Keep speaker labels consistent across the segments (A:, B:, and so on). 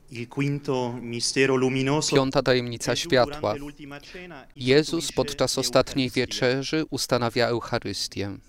A: Piąta tajemnica światła. Jezus podczas ostatniej wieczerzy ustanawia Eucharystię.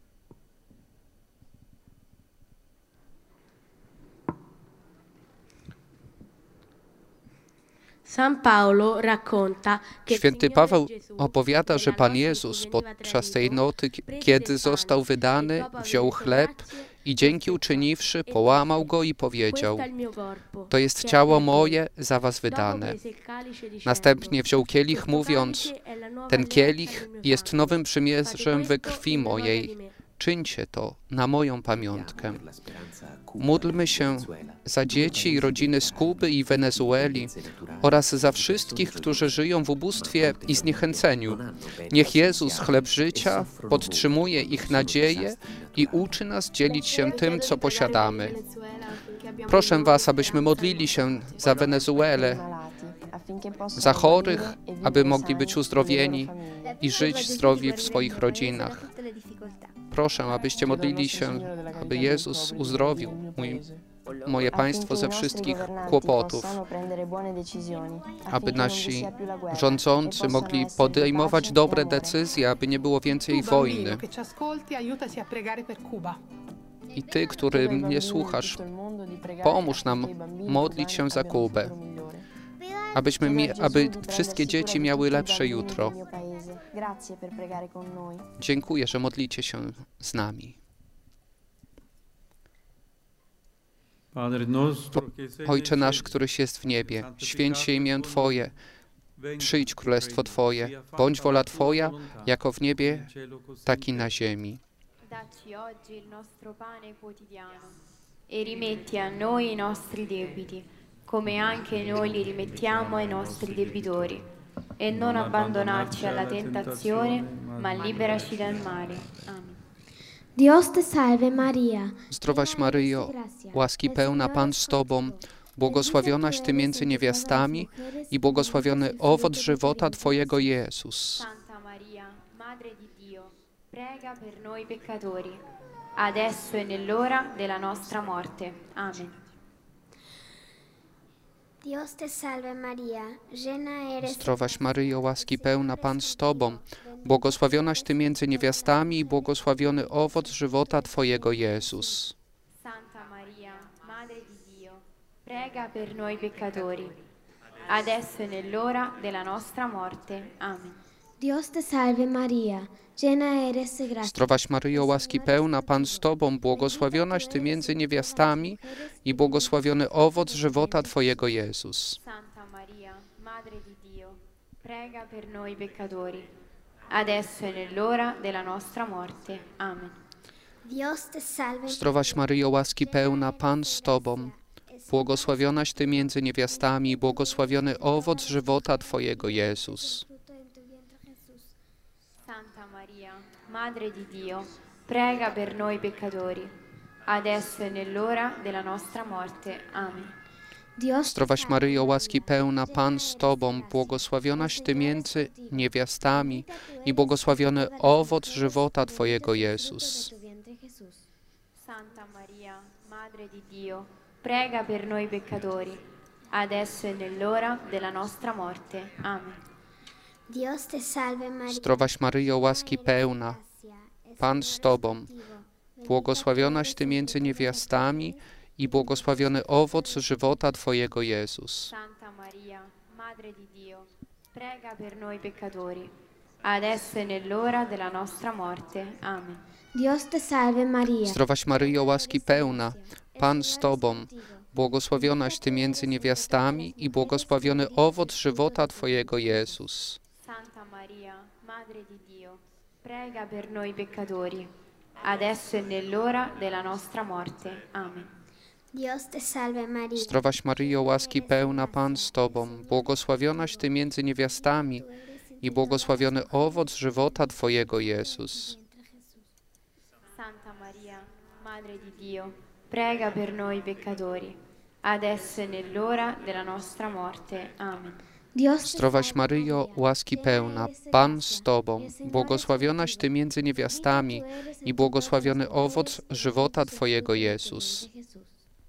A: Święty Paweł opowiada, że Pan Jezus podczas tej nocy, kiedy został wydany, wziął chleb i dzięki uczyniwszy, połamał go i powiedział: to jest ciało moje za was wydane. Następnie wziął kielich, mówiąc: ten kielich jest nowym przymierzem we krwi mojej. Czyńcie to na moją pamiątkę. Módlmy się za dzieci i rodziny z Kuby i Wenezueli oraz za wszystkich, którzy żyją w ubóstwie i zniechęceniu. Niech Jezus, chleb życia, podtrzymuje ich nadzieję i uczy nas dzielić się tym, co posiadamy. Proszę was, abyśmy modlili się za Wenezuelę, za chorych, aby mogli być uzdrowieni i żyć zdrowi w swoich rodzinach. Proszę, abyście modlili się, aby Jezus uzdrowił moje państwo ze wszystkich kłopotów, aby nasi rządzący mogli podejmować dobre decyzje, aby nie było więcej wojny. I Ty, który mnie słuchasz, pomóż nam modlić się za Kubę, aby wszystkie dzieci miały lepsze jutro. Dziękuję, że modlicie się z nami. Ojcze nasz, któryś jest w niebie, święć się imię Twoje, przyjdź królestwo Twoje, bądź wola Twoja, jako w niebie, tak i na ziemi.
B: Dacci oggi il nostro pane quotidiano e rimetti a noi i nostri debiti, come anche noi li rimettiamo ai nostri debitori. E non abbandonarci alla tentazione, ma liberaci dal male. Amen.
C: Dios te salve Maria.
A: Zdrowaś Maryjo, łaski pełna, Pan z Tobą, błogosławionaś Ty między niewiastami i błogosławiony owoc żywota Twojego Jezus.
B: Santa Maria, Madre di Dio, prega per noi peccatori, adesso e nell'ora della nostra morte. Amen.
C: Dios te salve Maria, llena eres
A: Zdrowaś Maryjo, łaski pełna, Pan z Tobą, błogosławionaś Ty między niewiastami i błogosławiony owoc żywota Twojego Jezus.
B: Santa Maria, Madre di Dio, prega per noi peccatori, adesso e nell'ora della nostra morte. Amen.
C: Dios te salve Maria, llena eres de gracia.
A: Zdrowaś Maryjo, łaski pełna, Pan z Tobą, błogosławionaś Ty między niewiastami i błogosławiony owoc żywota Twojego Jezus.
B: Santa Maria, Madre di Dio, prega per noi peccatori, adesso e nell'ora della nostra morte. Amen.
C: Dios te salve
A: Zdrowaś Maryjo, łaski pełna, Pan z Tobą, błogosławionaś Ty między niewiastami i błogosławiony owoc żywota Twojego Jezus.
B: Santa Maria, Madre di Dio, prega per noi peccatori, adesso e nell'ora della nostra morte. Amen.
C: Dios
A: Zdrowaś Maryjo, łaski pełna, Pan z Tobą, błogosławionaś Ty między niewiastami i błogosławiony owoc żywota Twojego Jezus.
B: Santa Maria, Madre di Dio, prega per noi peccatori, adesso e nell'ora della nostra morte. Amen.
C: Dios te salve Maria.
A: Zdrowaś Maryjo, łaski pełna, Pan z Tobą, błogosławionaś Ty między niewiastami i błogosławiony owoc żywota Twojego Jezus.
B: Santa Maria, Madre di Dio, prega per noi peccatori, adesso e nell'ora della nostra morte. Amen.
C: Dios te salve Maria.
A: Zdrowaś Maryjo, łaski pełna, Pan z Tobą, błogosławionaś Ty między niewiastami i błogosławiony owoc żywota Twojego Jezus.
B: Santa Maria, Madre di Dio, prega per noi peccatori, adesso e nell'ora della nostra morte. Amen.
C: Dios te salve Maria.
A: Zdrowaś Maryjo, łaski pełna, Pan z Tobą, błogosławionaś Ty między niewiastami i błogosławiony owoc żywota Twojego Jezus.
B: Santa Maria, Madre di Dio, prega per noi peccatori, adesso e nell'ora della nostra morte. Amen.
C: Dios te
A: Zdrowaś Maryjo, łaski pełna, Pan z Tobą, błogosławionaś Ty między niewiastami i błogosławiony owoc żywota Twojego Jezus.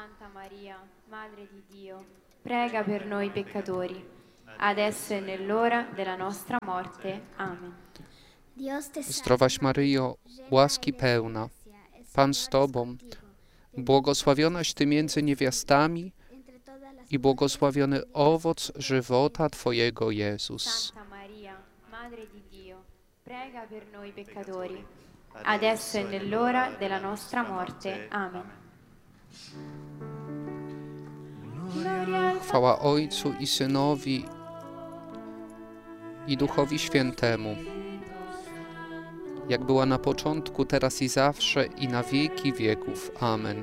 B: Santa Maria, Madre di Dio, prega per noi peccatori, adesso e nell'ora della nostra morte. Amen.
A: Zdrowaś Maryjo, łaski pełna, Pan z Tobą, błogosławionaś Ty między niewiastami i błogosławiony owoc żywota Twojego, Jezus.
B: Santa Maria, Madre di Dio, prega per noi peccatori, adesso e nell'ora della nostra morte. Amen.
A: Chwała Ojcu i Synowi i Duchowi Świętemu, jak była na początku, teraz i zawsze, i na wieki wieków. Amen.